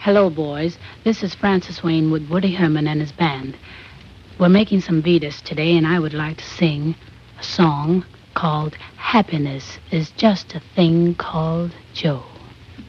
Hello, boys. This is Francis Wayne with Woody Herman and his band. We're making some Vedas today, and I would like to sing a song called Happiness is Just a Thing Called Joe.